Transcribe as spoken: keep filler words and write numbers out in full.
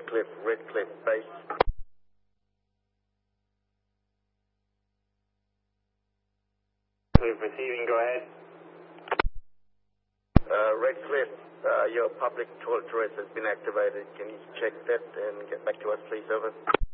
Redcliffe, Redcliffe base. We're receiving, go ahead. Uh, Redcliffe, uh, your public toilet terrace has been activated. Can you check that and get back to us, please? Over.